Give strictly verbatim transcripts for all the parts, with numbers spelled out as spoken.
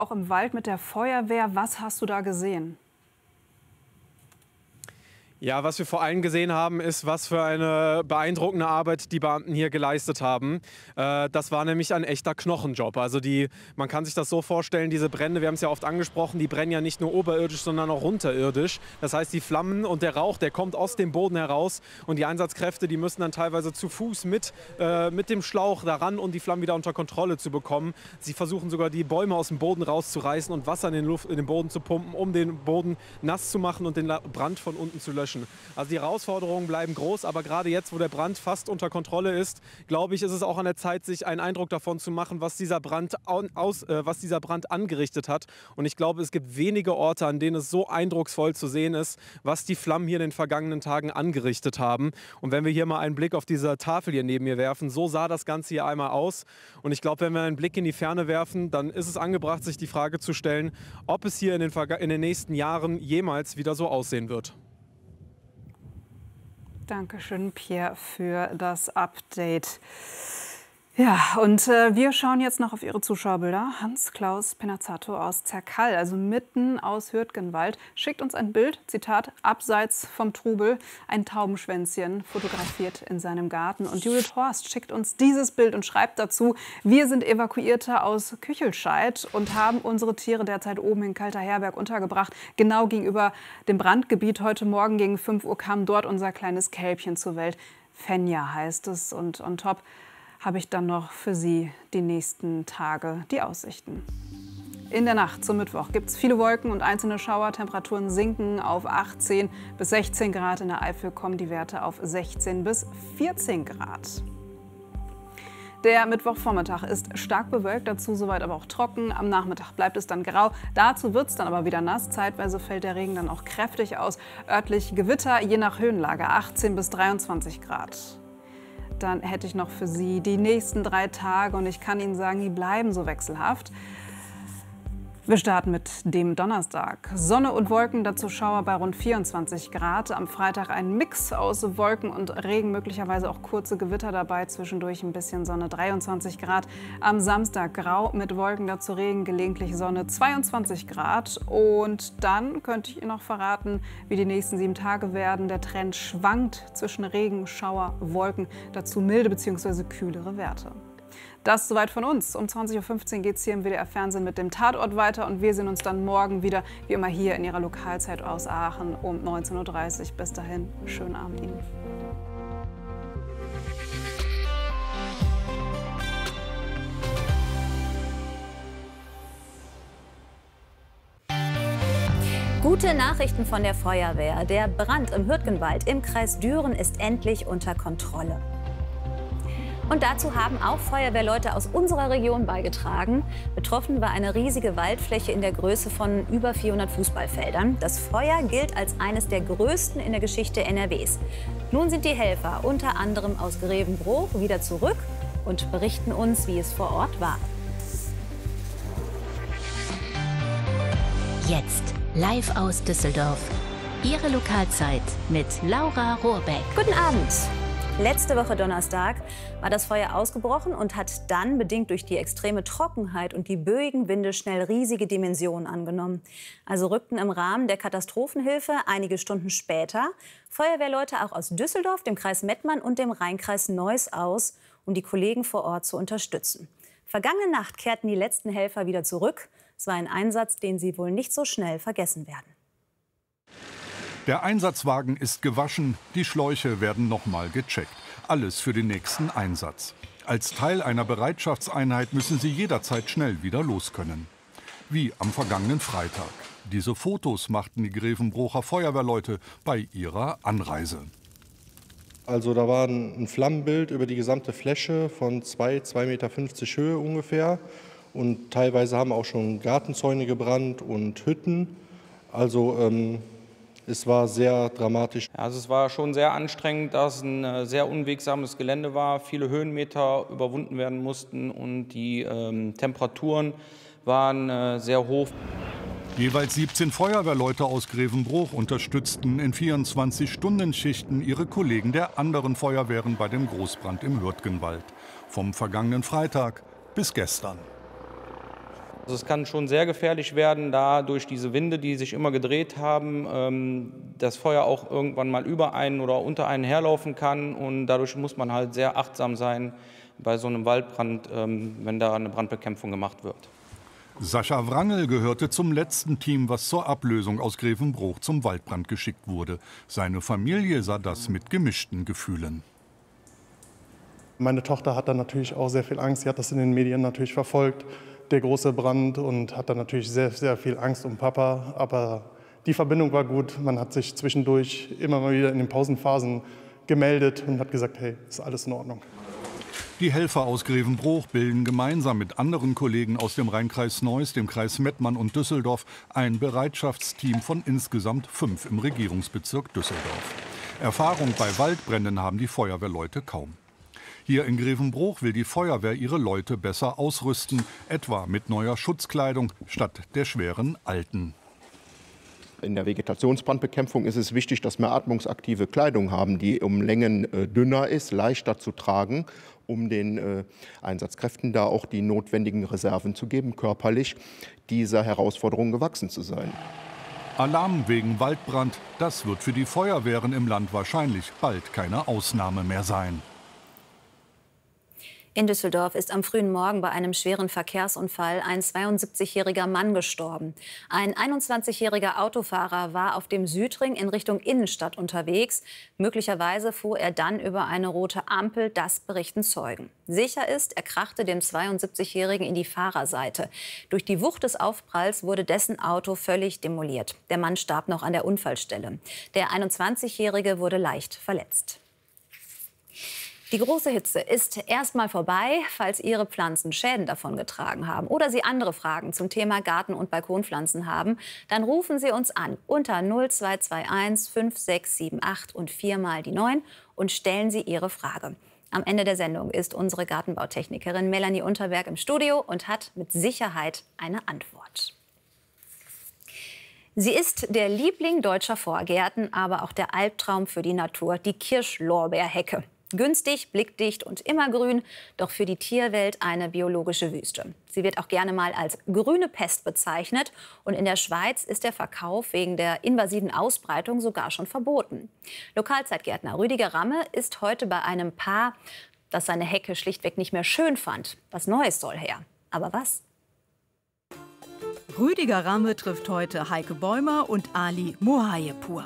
Auch im Wald mit der Feuerwehr. Was hast du da gesehen? Ja, was wir vor allem gesehen haben, ist, was für eine beeindruckende Arbeit die Beamten hier geleistet haben. Äh, das war nämlich ein echter Knochenjob. Also die, man kann sich das so vorstellen, diese Brände, wir haben es ja oft angesprochen, die brennen ja nicht nur oberirdisch, sondern auch unterirdisch. Das heißt, die Flammen und der Rauch, der kommt aus dem Boden heraus und die Einsatzkräfte, die müssen dann teilweise zu Fuß mit, äh, mit dem Schlauch daran, um die Flammen wieder unter Kontrolle zu bekommen. Sie versuchen sogar, die Bäume aus dem Boden rauszureißen und Wasser in den, Luft, in den Boden zu pumpen, um den Boden nass zu machen und den Brand von unten zu löschen. Also die Herausforderungen bleiben groß, aber gerade jetzt, wo der Brand fast unter Kontrolle ist, glaube ich, ist es auch an der Zeit, sich einen Eindruck davon zu machen, was dieser Brand, aus, äh, was dieser Brand angerichtet hat. Und ich glaube, es gibt wenige Orte, an denen es so eindrucksvoll zu sehen ist, was die Flammen hier in den vergangenen Tagen angerichtet haben. Und wenn wir hier mal einen Blick auf diese Tafel hier neben mir werfen, so sah das Ganze hier einmal aus. Und ich glaube, wenn wir einen Blick in die Ferne werfen, dann ist es angebracht, sich die Frage zu stellen, ob es hier in den, in den nächsten Jahren jemals wieder so aussehen wird. Dankeschön, Pierre, für das Update. Ja, und äh, wir schauen jetzt noch auf Ihre Zuschauerbilder. Hans-Klaus Penazzato aus Zerkall, also mitten aus Hürtgenwald, schickt uns ein Bild, Zitat, abseits vom Trubel, ein Taubenschwänzchen fotografiert in seinem Garten. Und Judith Horst schickt uns dieses Bild und schreibt dazu, wir sind Evakuierte aus Küchelscheid und haben unsere Tiere derzeit oben in Kalterherberg untergebracht, genau gegenüber dem Brandgebiet. Heute Morgen gegen fünf Uhr kam dort unser kleines Kälbchen zur Welt. Fenja heißt es, und on top habe ich dann noch für Sie die nächsten Tage die Aussichten. In der Nacht zum Mittwoch gibt es viele Wolken und einzelne Schauer. Temperaturen sinken auf achtzehn bis sechzehn Grad. In der Eifel kommen die Werte auf sechzehn bis vierzehn Grad. Der Mittwochvormittag ist stark bewölkt, dazu soweit aber auch trocken. Am Nachmittag bleibt es dann grau. Dazu wird es dann aber wieder nass. Zeitweise fällt der Regen dann auch kräftig aus. Örtlich Gewitter, je nach Höhenlage achtzehn bis dreiundzwanzig Grad. Dann hätte ich noch für Sie die nächsten drei Tage und ich kann Ihnen sagen, die bleiben so wechselhaft. Wir starten mit dem Donnerstag. Sonne und Wolken, dazu Schauer bei rund vierundzwanzig Grad. Am Freitag ein Mix aus Wolken und Regen, möglicherweise auch kurze Gewitter dabei, zwischendurch ein bisschen Sonne, dreiundzwanzig Grad. Am Samstag grau mit Wolken, dazu Regen, gelegentlich Sonne, zweiundzwanzig Grad. Und dann könnte ich Ihnen noch verraten, wie die nächsten sieben Tage werden. Der Trend schwankt zwischen Regen, Schauer, Wolken, dazu milde bzw. kühlere Werte. Das soweit von uns. Um zwanzig Uhr fünfzehn geht es hier im W D R-Fernsehen mit dem Tatort weiter und wir sehen uns dann morgen wieder, wie immer hier in Ihrer Lokalzeit aus Aachen um neunzehn Uhr dreißig. Bis dahin, schönen Abend Ihnen. Gute Nachrichten von der Feuerwehr. Der Brand im Hürtgenwald im Kreis Düren ist endlich unter Kontrolle. Und dazu haben auch Feuerwehrleute aus unserer Region beigetragen. Betroffen war eine riesige Waldfläche in der Größe von über vierhundert Fußballfeldern. Das Feuer gilt als eines der größten in der Geschichte N R Ws. Nun sind die Helfer, unter anderem aus Grevenbroich, wieder zurück und berichten uns, wie es vor Ort war. Jetzt live aus Düsseldorf. Ihre Lokalzeit mit Laura Rohrbeck. Guten Abend. Letzte Woche Donnerstag war das Feuer ausgebrochen und hat dann, bedingt durch die extreme Trockenheit und die böigen Winde, schnell riesige Dimensionen angenommen. Also rückten im Rahmen der Katastrophenhilfe einige Stunden später Feuerwehrleute auch aus Düsseldorf, dem Kreis Mettmann und dem Rheinkreis Neuss aus, um die Kollegen vor Ort zu unterstützen. Vergangene Nacht kehrten die letzten Helfer wieder zurück. Es war ein Einsatz, den sie wohl nicht so schnell vergessen werden. Der Einsatzwagen ist gewaschen, die Schläuche werden nochmal gecheckt. Alles für den nächsten Einsatz. Als Teil einer Bereitschaftseinheit müssen sie jederzeit schnell wieder los können. Wie am vergangenen Freitag. Diese Fotos machten die Grevenbroicher Feuerwehrleute bei ihrer Anreise. Also da war ein Flammenbild über die gesamte Fläche von zwei, zwei Meter fünfzig Höhe ungefähr. Und teilweise haben auch schon Gartenzäune gebrannt und Hütten. Also ähm, es war sehr dramatisch. Also es war schon sehr anstrengend, da es ein äh, sehr unwegsames Gelände war, viele Höhenmeter überwunden werden mussten und die ähm, Temperaturen waren äh, sehr hoch. Jeweils siebzehn Feuerwehrleute aus Grevenbroich unterstützten in vierundzwanzig-Stunden-Schichten ihre Kollegen der anderen Feuerwehren bei dem Großbrand im Hürtgenwald. Vom vergangenen Freitag bis gestern. Also es kann schon sehr gefährlich werden, da durch diese Winde, die sich immer gedreht haben, das Feuer auch irgendwann mal über einen oder unter einen herlaufen kann. Und dadurch muss man halt sehr achtsam sein bei so einem Waldbrand, wenn da eine Brandbekämpfung gemacht wird. Sascha Wrangel gehörte zum letzten Team, was zur Ablösung aus Grevenbroich zum Waldbrand geschickt wurde. Seine Familie sah das mit gemischten Gefühlen. Meine Tochter hat dann natürlich auch sehr viel Angst. Sie hat das in den Medien natürlich verfolgt, der große Brand, und hat dann natürlich sehr, sehr viel Angst um Papa. Aber die Verbindung war gut. Man hat sich zwischendurch immer mal wieder in den Pausenphasen gemeldet und hat gesagt, hey, ist alles in Ordnung. Die Helfer aus Grevenbroich bilden gemeinsam mit anderen Kollegen aus dem Rheinkreis Neuss, dem Kreis Mettmann und Düsseldorf ein Bereitschaftsteam von insgesamt fünf im Regierungsbezirk Düsseldorf. Erfahrung bei Waldbränden haben die Feuerwehrleute kaum. Hier in Grevenbroich will die Feuerwehr ihre Leute besser ausrüsten, etwa mit neuer Schutzkleidung statt der schweren alten. In der Vegetationsbrandbekämpfung ist es wichtig, dass wir atmungsaktive Kleidung haben, die um Längen äh, dünner ist, leichter zu tragen, um den äh, Einsatzkräften da auch die notwendigen Reserven zu geben, körperlich dieser Herausforderung gewachsen zu sein. Alarm wegen Waldbrand, das wird für die Feuerwehren im Land wahrscheinlich bald keine Ausnahme mehr sein. In Düsseldorf ist am frühen Morgen bei einem schweren Verkehrsunfall ein zweiundsiebzigjähriger Mann gestorben. Ein einundzwanzigjähriger Autofahrer war auf dem Südring in Richtung Innenstadt unterwegs. Möglicherweise fuhr er dann über eine rote Ampel, das berichten Zeugen. Sicher ist, er krachte dem zweiundsiebzigjährigen in die Fahrerseite. Durch die Wucht des Aufpralls wurde dessen Auto völlig demoliert. Der Mann starb noch an der Unfallstelle. Der einundzwanzigjährige wurde leicht verletzt. Die große Hitze ist erstmal vorbei. Falls Ihre Pflanzen Schäden davongetragen haben oder Sie andere Fragen zum Thema Garten- und Balkonpflanzen haben, dann rufen Sie uns an unter null zwei zwei eins fünf sechs sieben acht und viermal die neun und stellen Sie Ihre Frage. Am Ende der Sendung ist unsere Gartenbautechnikerin Melanie Unterberg im Studio und hat mit Sicherheit eine Antwort. Sie ist der Liebling deutscher Vorgärten, aber auch der Albtraum für die Natur, die Kirschlorbeerhecke. Günstig, blickdicht und immergrün, doch für die Tierwelt eine biologische Wüste. Sie wird auch gerne mal als grüne Pest bezeichnet und in der Schweiz ist der Verkauf wegen der invasiven Ausbreitung sogar schon verboten. Lokalzeitgärtner Rüdiger Ramme ist heute bei einem Paar, das seine Hecke schlichtweg nicht mehr schön fand. Was Neues soll her. Aber was? Rüdiger Ramme trifft heute Heike Bäumer und Ali Mohayepur.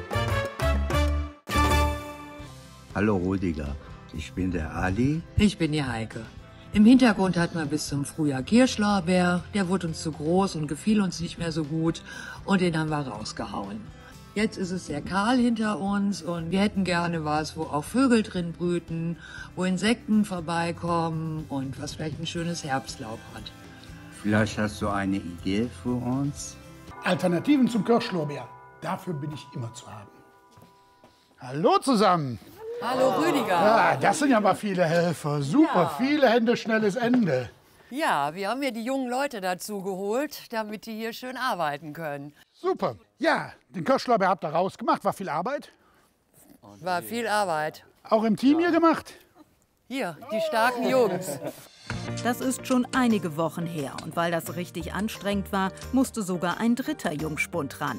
Hallo Rüdiger, ich bin der Ali. Ich bin die Heike. Im Hintergrund hatten wir bis zum Frühjahr Kirschlorbeer. Der wurde uns zu groß und gefiel uns nicht mehr so gut. Und den haben wir rausgehauen. Jetzt ist es sehr kahl hinter uns und wir hätten gerne was, wo auch Vögel drin brüten, wo Insekten vorbeikommen und was vielleicht ein schönes Herbstlaub hat. Vielleicht hast du eine Idee für uns? Alternativen zum Kirschlorbeer. Dafür bin ich immer zu haben. Hallo zusammen. Hallo Rüdiger. Ja, das sind ja mal viele Helfer. Super, ja. Viele Hände, schnelles Ende. Ja, wir haben hier die jungen Leute dazu geholt, damit die hier schön arbeiten können. Super. Ja, den Kirschlorbeer habt ihr rausgemacht. War viel Arbeit? War viel Arbeit. Auch im Team hier gemacht? Hier, die starken Jungs. Das ist schon einige Wochen her. Und weil das richtig anstrengend war, musste sogar ein dritter Jungspund ran.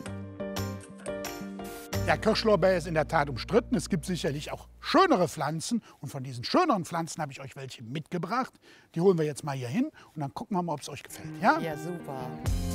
Der Kirschlorbeer ist in der Tat umstritten. Es gibt sicherlich auch schönere Pflanzen. Und von diesen schöneren Pflanzen habe ich euch welche mitgebracht. Die holen wir jetzt mal hier hin und dann gucken wir mal, ob es euch gefällt. Ja, ja super.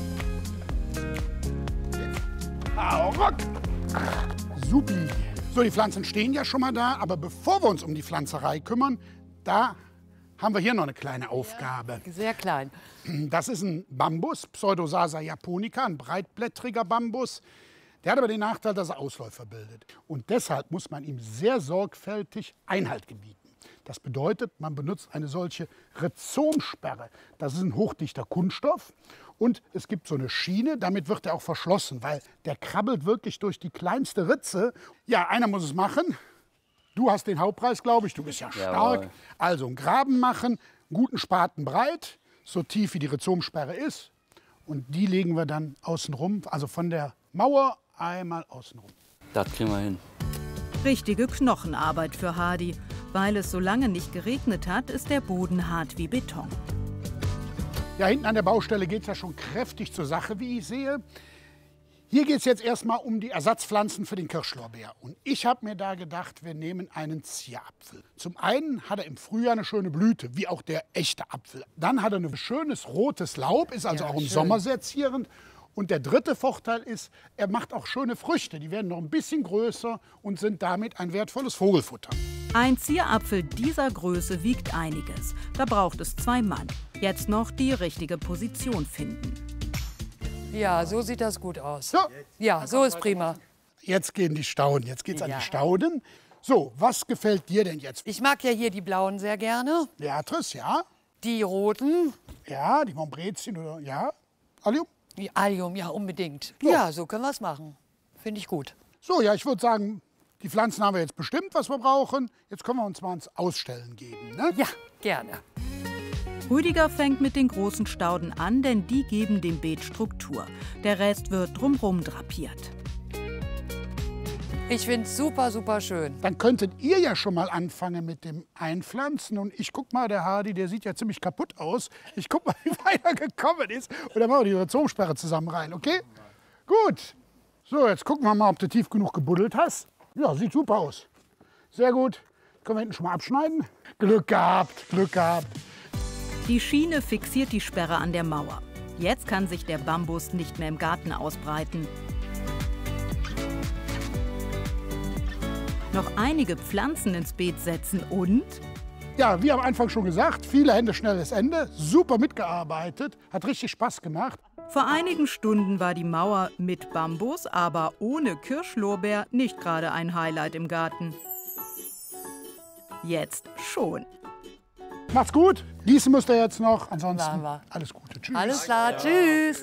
Hau ruck! Supi. So, die Pflanzen stehen ja schon mal da. Aber bevor wir uns um die Pflanzerei kümmern, da haben wir hier noch eine kleine Aufgabe. Ja, sehr klein. Das ist ein Bambus, Pseudosasa japonica, ein breitblättriger Bambus. Der hat aber den Nachteil, dass er Ausläufer bildet. Und deshalb muss man ihm sehr sorgfältig Einhalt gebieten. Das bedeutet, man benutzt eine solche Rhizomsperre. Das ist ein hochdichter Kunststoff. Und es gibt so eine Schiene, damit wird er auch verschlossen, weil der krabbelt wirklich durch die kleinste Ritze. Ja, einer muss es machen. Du hast den Hauptpreis, glaube ich. Du bist ja stark. Jawohl. Also einen Graben machen, einen guten Spaten breit, so tief wie die Rhizomsperre ist. Und die legen wir dann außen rum, also von der Mauer einmal außenrum. Das kriegen wir hin. Richtige Knochenarbeit für Hardy. Weil es so lange nicht geregnet hat, ist der Boden hart wie Beton. Ja, hinten an der Baustelle geht es ja schon kräftig zur Sache, wie ich sehe. Hier geht es jetzt erstmal um die Ersatzpflanzen für den Kirschlorbeer. Und ich habe mir da gedacht, wir nehmen einen Zierapfel. Zum einen hat er im Frühjahr eine schöne Blüte, wie auch der echte Apfel. Dann hat er ein schönes rotes Laub, ist also Ja, auch im schön. Sommer sehr zierend. Und der dritte Vorteil ist, er macht auch schöne Früchte. Die werden noch ein bisschen größer und sind damit ein wertvolles Vogelfutter. Ein Zierapfel dieser Größe wiegt einiges. Da braucht es zwei Mann. Jetzt noch die richtige Position finden. Ja, so sieht das gut aus. So. Ja, so ist prima. Jetzt gehen die Stauden. Jetzt geht's an Ja. die Stauden. So, was gefällt dir denn jetzt? Ich mag ja hier die blauen sehr gerne. Beatrice, ja. Die roten. Ja, die Montbrezien oder ja. Allium? Die Allium, ja, unbedingt. So. Ja, so können wir es machen. Finde ich gut. So, ja, ich würde sagen, die Pflanzen haben wir jetzt bestimmt, was wir brauchen. Jetzt können wir uns mal ins Ausstellen geben. Ne? Ja, gerne. Rüdiger fängt mit den großen Stauden an, denn die geben dem Beet Struktur. Der Rest wird drumherum drapiert. Ich finde es super, super schön. Dann könntet ihr ja schon mal anfangen mit dem Einpflanzen. Und ich guck mal, der Hardy, der sieht ja ziemlich kaputt aus. Ich guck mal, wie weit er gekommen ist. Und dann machen wir die Rhizoomsperre zusammen rein, okay? Gut. So, jetzt gucken wir mal, ob du tief genug gebuddelt hast. Ja, sieht super aus. Sehr gut. Können wir hinten schon mal abschneiden? Glück gehabt, Glück gehabt. Die Schiene fixiert die Sperre an der Mauer. Jetzt kann sich der Bambus nicht mehr im Garten ausbreiten. Noch einige Pflanzen ins Beet setzen und... Ja, wie am Anfang schon gesagt, viele Hände, schnelles Ende. Super mitgearbeitet, hat richtig Spaß gemacht. Vor einigen Stunden war die Mauer mit Bambus, aber ohne Kirschlorbeer nicht gerade ein Highlight im Garten. Jetzt schon. Macht's gut. Gießen müsst ihr jetzt noch. Ansonsten Machen wir. alles Gute. Tschüss. Alles klar, tschüss.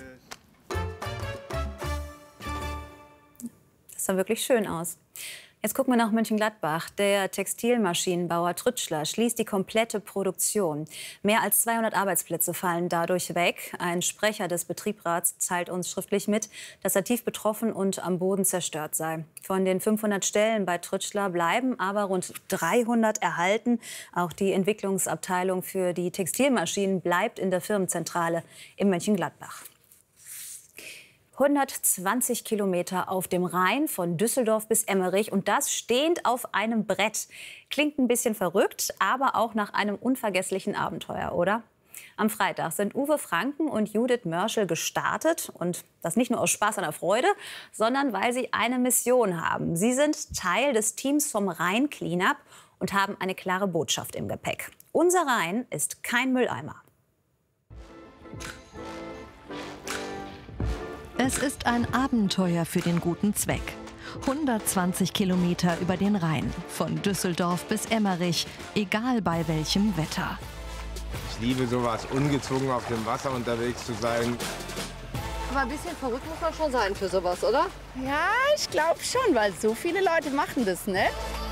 Das sah wirklich schön aus. Jetzt gucken wir nach Mönchengladbach. Der Textilmaschinenbauer Trütschler schließt die komplette Produktion. Mehr als zweihundert Arbeitsplätze fallen dadurch weg. Ein Sprecher des Betriebsrats teilt uns schriftlich mit, dass er tief betroffen und am Boden zerstört sei. Von den fünfhundert Stellen bei Trütschler bleiben aber rund dreihundert erhalten. Auch die Entwicklungsabteilung für die Textilmaschinen bleibt in der Firmenzentrale in Mönchengladbach. hundertzwanzig Kilometer auf dem Rhein von Düsseldorf bis Emmerich und das stehend auf einem Brett. Klingt ein bisschen verrückt, aber auch nach einem unvergesslichen Abenteuer, oder? Am Freitag sind Uwe Franken und Judith Mörschel gestartet und das nicht nur aus Spaß an der Freude, sondern weil sie eine Mission haben. Sie sind Teil des Teams vom Rhein Cleanup und haben eine klare Botschaft im Gepäck. Unser Rhein ist kein Mülleimer. Es ist ein Abenteuer für den guten Zweck. hundertzwanzig Kilometer über den Rhein, von Düsseldorf bis Emmerich, egal bei welchem Wetter. Ich liebe sowas, ungezwungen auf dem Wasser unterwegs zu sein. Aber ein bisschen verrückt muss man schon sein für sowas, oder? Ja, ich glaube schon, weil so viele Leute machen das nicht.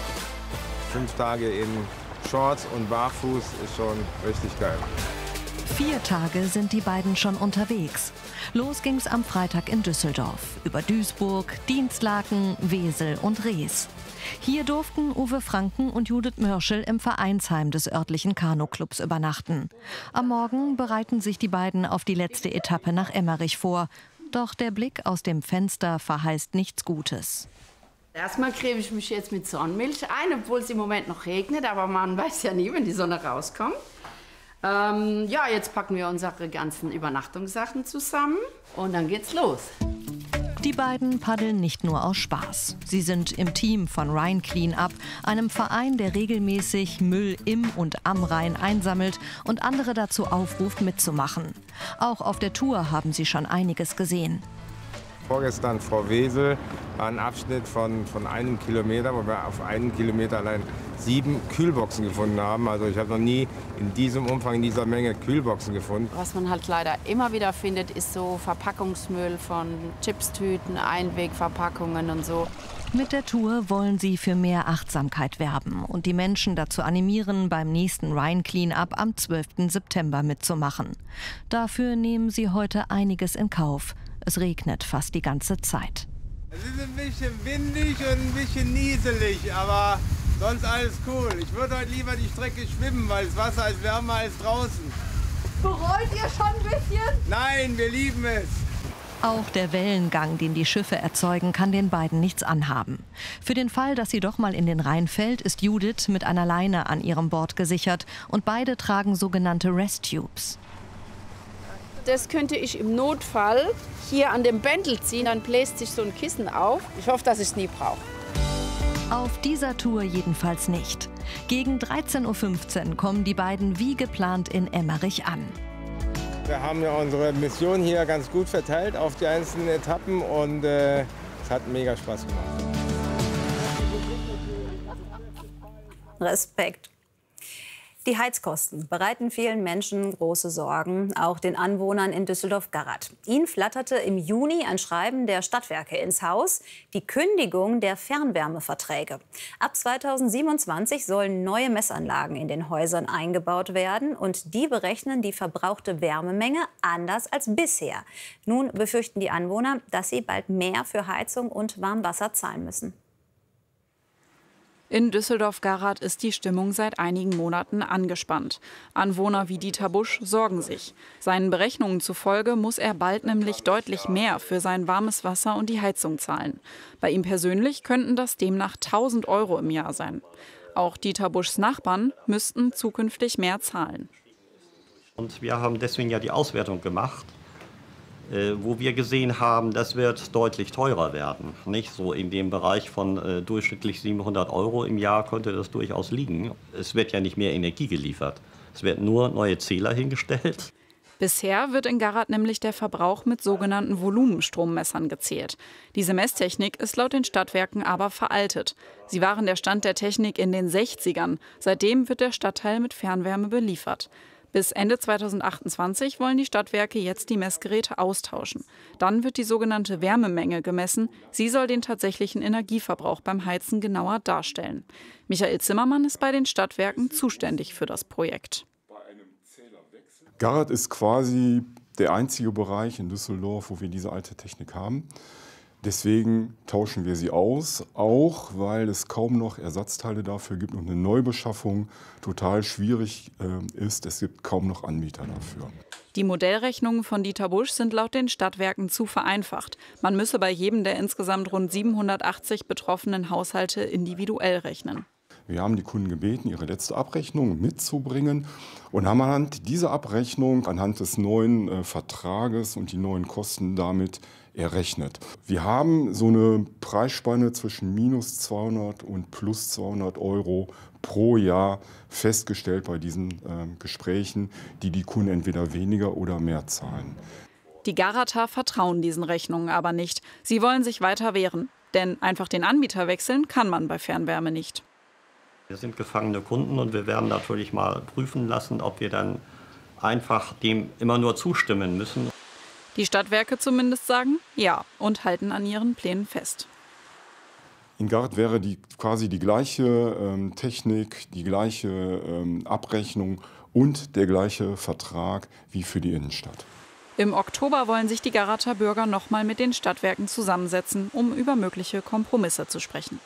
Fünf Tage in Shorts und Barfuß ist schon richtig geil. Vier Tage sind die beiden schon unterwegs. Los ging's am Freitag in Düsseldorf, über Duisburg, Dinslaken, Wesel und Rees. Hier durften Uwe Franken und Judith Mörschel im Vereinsheim des örtlichen Kanuclubs übernachten. Am Morgen bereiten sich die beiden auf die letzte Etappe nach Emmerich vor. Doch der Blick aus dem Fenster verheißt nichts Gutes. Erstmal creme ich mich jetzt mit Sonnenmilch ein, obwohl es im Moment noch regnet. Aber man weiß ja nie, wenn die Sonne rauskommt. Ähm, ja, jetzt packen wir unsere ganzen Übernachtungssachen zusammen und dann geht's los. Die beiden paddeln nicht nur aus Spaß. Sie sind im Team von Rhein Cleanup, einem Verein, der regelmäßig Müll im und am Rhein einsammelt und andere dazu aufruft, mitzumachen. Auch auf der Tour haben sie schon einiges gesehen. Vorgestern vor Wesel war ein Abschnitt von, von einem Kilometer, wo wir auf einen Kilometer allein sieben Kühlboxen gefunden haben. Also ich habe noch nie in diesem Umfang, in dieser Menge Kühlboxen gefunden. Was man halt leider immer wieder findet, ist so Verpackungsmüll von Chipstüten, Einwegverpackungen und so. Mit der Tour wollen sie für mehr Achtsamkeit werben und die Menschen dazu animieren, beim nächsten Rhein Cleanup am zwölften September mitzumachen. Dafür nehmen sie heute einiges in Kauf. Es regnet fast die ganze Zeit. Es ist ein bisschen windig und ein bisschen nieselig, aber sonst alles cool. Ich würde heute lieber die Strecke schwimmen, weil das Wasser ist wärmer als draußen. Bereut ihr schon ein bisschen? Nein, wir lieben es. Auch der Wellengang, den die Schiffe erzeugen, kann den beiden nichts anhaben. Für den Fall, dass sie doch mal in den Rhein fällt, ist Judith mit einer Leine an ihrem Bord gesichert und beide tragen sogenannte Resttubes. Das könnte ich im Notfall hier an dem Bändel ziehen, dann bläst sich so ein Kissen auf. Ich hoffe, dass ich es nie brauche. Auf dieser Tour jedenfalls nicht. Gegen dreizehn Uhr fünfzehn kommen die beiden wie geplant in Emmerich an. Wir haben ja unsere Mission hier ganz gut verteilt auf die einzelnen Etappen und äh, es hat mega Spaß gemacht. Respekt. Die Heizkosten bereiten vielen Menschen große Sorgen, auch den Anwohnern in Düsseldorf-Garratt. Ihnen flatterte im Juni ein Schreiben der Stadtwerke ins Haus, die Kündigung der Fernwärmeverträge. Ab zweitausendsiebenundzwanzig sollen neue Messanlagen in den Häusern eingebaut werden und die berechnen die verbrauchte Wärmemenge anders als bisher. Nun befürchten die Anwohner, dass sie bald mehr für Heizung und Warmwasser zahlen müssen. In Düsseldorf-Garratt ist die Stimmung seit einigen Monaten angespannt. Anwohner wie Dieter Busch sorgen sich. Seinen Berechnungen zufolge muss er bald nämlich deutlich mehr für sein warmes Wasser und die Heizung zahlen. Bei ihm persönlich könnten das demnach tausend Euro im Jahr sein. Auch Dieter Buschs Nachbarn müssten zukünftig mehr zahlen. Und wir haben deswegen ja die Auswertung gemacht, wo wir gesehen haben, das wird deutlich teurer werden. Nicht so in dem Bereich von äh, durchschnittlich siebenhundert Euro im Jahr könnte das durchaus liegen. Es wird ja nicht mehr Energie geliefert. Es werden nur neue Zähler hingestellt. Bisher wird in Garratt nämlich der Verbrauch mit sogenannten Volumenstrommessern gezählt. Diese Messtechnik ist laut den Stadtwerken aber veraltet. Sie waren der Stand der Technik in den sechzigern. Seitdem wird der Stadtteil mit Fernwärme beliefert. Bis Ende zweitausendachtundzwanzig wollen die Stadtwerke jetzt die Messgeräte austauschen. Dann wird die sogenannte Wärmemenge gemessen. Sie soll den tatsächlichen Energieverbrauch beim Heizen genauer darstellen. Michael Zimmermann ist bei den Stadtwerken zuständig für das Projekt. Garratt ist quasi der einzige Bereich in Düsseldorf, wo wir diese alte Technik haben. Deswegen tauschen wir sie aus, auch weil es kaum noch Ersatzteile dafür gibt und eine Neubeschaffung total schwierig äh, ist. Es gibt kaum noch Anbieter dafür. Die Modellrechnungen von Dieter Busch sind laut den Stadtwerken zu vereinfacht. Man müsse bei jedem der insgesamt rund siebenhundertachtzig betroffenen Haushalte individuell rechnen. Wir haben die Kunden gebeten, ihre letzte Abrechnung mitzubringen und haben anhand dieser Abrechnung, anhand des neuen äh, Vertrages und die neuen Kosten damit errechnet. Wir haben so eine Preisspanne zwischen minus zweihundert und plus zweihundert Euro pro Jahr festgestellt bei diesen äh, Gesprächen, die die Kunden entweder weniger oder mehr zahlen. Die Garratter vertrauen diesen Rechnungen aber nicht. Sie wollen sich weiter wehren, denn einfach den Anbieter wechseln kann man bei Fernwärme nicht. Wir sind gefangene Kunden und wir werden natürlich mal prüfen lassen, ob wir dann einfach dem immer nur zustimmen müssen. Die Stadtwerke zumindest sagen ja und halten an ihren Plänen fest. In Garratt wäre die, quasi die gleiche ähm, Technik, die gleiche ähm, Abrechnung und der gleiche Vertrag wie für die Innenstadt. Im Oktober wollen sich die Garratter Bürger noch mal mit den Stadtwerken zusammensetzen, um über mögliche Kompromisse zu sprechen.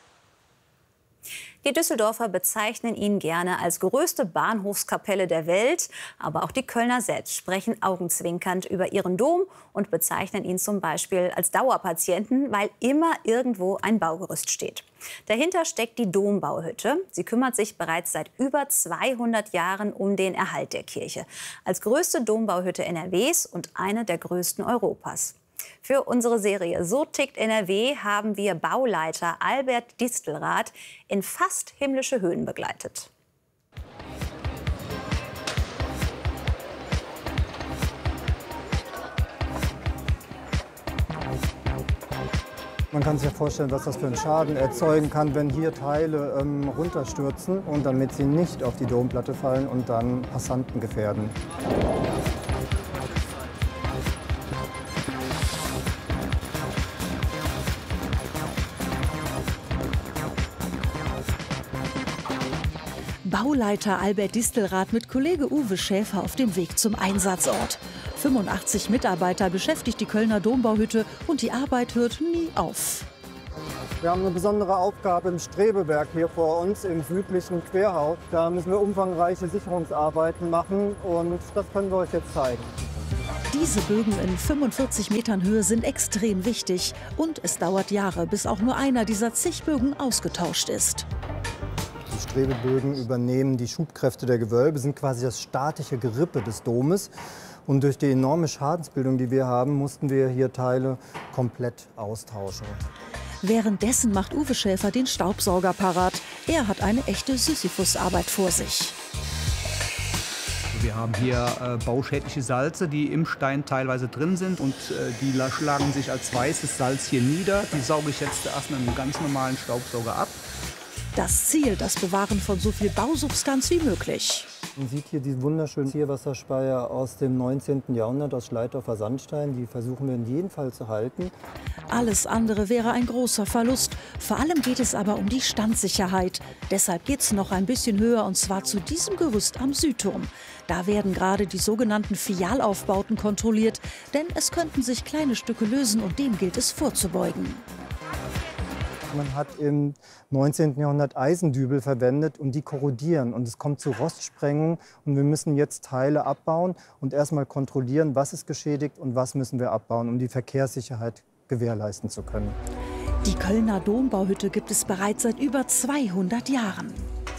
Die Düsseldorfer bezeichnen ihn gerne als größte Bahnhofskapelle der Welt. Aber auch die Kölner selbst sprechen augenzwinkernd über ihren Dom und bezeichnen ihn zum Beispiel als Dauerpatienten, weil immer irgendwo ein Baugerüst steht. Dahinter steckt die Dombauhütte. Sie kümmert sich bereits seit über zweihundert Jahren um den Erhalt der Kirche. Als größte Dombauhütte N R Ws und eine der größten Europas. Für unsere Serie So tickt N R W haben wir Bauleiter Albert Distelrath in fast himmlische Höhen begleitet. Man kann sich ja vorstellen, was das für einen Schaden erzeugen kann, wenn hier Teile ähm, runterstürzen und damit sie nicht auf die Domplatte fallen und dann Passanten gefährden. Bauleiter Albert Distelrath mit Kollege Uwe Schäfer auf dem Weg zum Einsatzort. fünfundachtzig Mitarbeiter beschäftigt die Kölner Dombauhütte und die Arbeit hört nie auf. Wir haben eine besondere Aufgabe im Strebeberg hier vor uns im südlichen Querhaus. Da müssen wir umfangreiche Sicherungsarbeiten machen und das können wir euch jetzt zeigen. Diese Bögen in fünfundvierzig Metern Höhe sind extrem wichtig und es dauert Jahre, bis auch nur einer dieser zig Bögen ausgetauscht ist. Die Strebebögen übernehmen die Schubkräfte der Gewölbe, sind quasi das statische Gerippe des Domes. Und durch die enorme Schadensbildung, die wir haben, mussten wir hier Teile komplett austauschen. Währenddessen macht Uwe Schäfer den Staubsauger parat. Er hat eine echte Sisyphusarbeit vor sich. Wir haben hier äh, bauschädliche Salze, die im Stein teilweise drin sind und äh, die schlagen sich als weißes Salz hier nieder. Die sauge ich jetzt erst mit einem ganz normalen Staubsauger ab. Das Ziel, das Bewahren von so viel Bausubstanz wie möglich. Man sieht hier diesen wunderschönen Zielwasserspeier aus dem neunzehnten Jahrhundert aus Schleitdorfer Sandstein. Die versuchen wir in jedem Fall zu halten. Alles andere wäre ein großer Verlust. Vor allem geht es aber um die Standsicherheit. Deshalb geht es noch ein bisschen höher, und zwar zu diesem Gerüst am Südturm. Da werden gerade die sogenannten Fialaufbauten kontrolliert, denn es könnten sich kleine Stücke lösen und dem gilt es vorzubeugen. Man hat im neunzehnten Jahrhundert Eisendübel verwendet und die korrodieren und es kommt zu Rostsprengung und wir müssen jetzt Teile abbauen und erstmal kontrollieren, was ist geschädigt und was müssen wir abbauen, um die Verkehrssicherheit gewährleisten zu können. Die Kölner Dombauhütte gibt es bereits seit über zweihundert Jahren.